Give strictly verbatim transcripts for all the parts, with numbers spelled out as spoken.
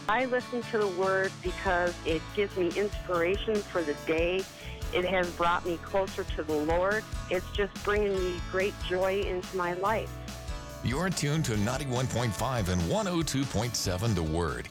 I listen to the Word because it gives me inspiration for the day. It has brought me closer to the Lord. It's just bringing me great joy into my life. You're tuned to ninety-one point five and one oh two point seven The Word.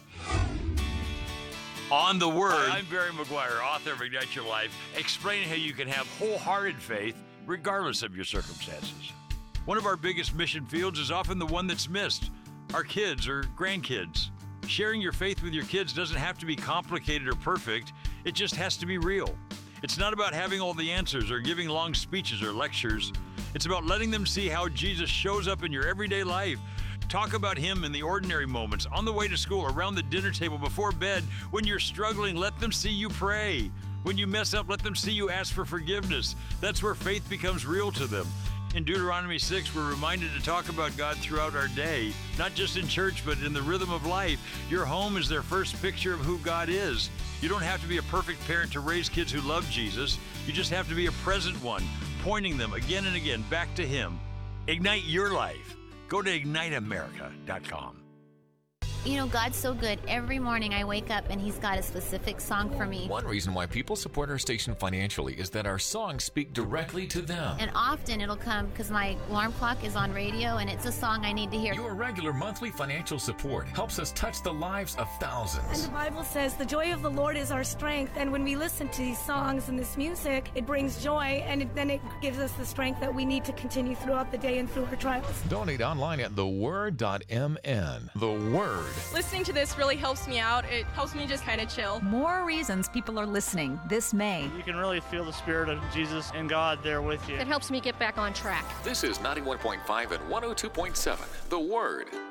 On The Word, I'm Barry McGuire, author of Ignite Your Life, explaining how you can have wholehearted faith regardless of your circumstances. One of our biggest mission fields is often the one that's missed, our kids or grandkids. Sharing your faith with your kids doesn't have to be complicated or perfect. It just has to be real. It's not about having all the answers or giving long speeches or lectures. It's about letting them see how Jesus shows up in your everyday life. Talk about Him in the ordinary moments, on the way to school, around the dinner table, before bed. When you're struggling, let them see you pray. When you mess up, let them see you ask for forgiveness. That's where faith becomes real to them. In Deuteronomy six, we're reminded to talk about God throughout our day, not just in church, but in the rhythm of life. Your home is their first picture of who God is. You don't have to be a perfect parent to raise kids who love Jesus. You just have to be a present one, pointing them again and again back to Him. Ignite your life. Go to ignite america dot com. You know, God's so good. Every morning I wake up and He's got a specific song for me. One reason why people support our station financially is that our songs speak directly to them. And often it'll come because my alarm clock is on radio and it's a song I need to hear. Your regular monthly financial support helps us touch the lives of thousands. And the Bible says the joy of the Lord is our strength. And when we listen to these songs and this music, it brings joy, and it, then it gives us the strength that we need to continue throughout the day and through our trials. Donate online at the word dot m n. The Word. Listening to this really helps me out. It helps me just kind of chill. More reasons people are listening this May. You can really feel the Spirit of Jesus and God there with you. It helps me get back on track. This is ninety-one point five and one oh two point seven The Word.